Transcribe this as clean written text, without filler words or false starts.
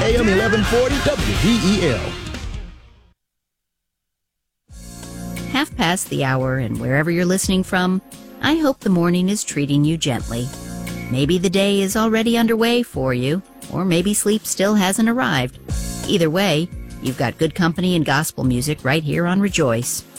AM 1140 WVEL. Half past the hour, and wherever you're listening from, I hope the morning is treating you gently. Maybe the day is already underway for you, or maybe sleep still hasn't arrived. Either way, you've got good company and gospel music right here on Rejoice.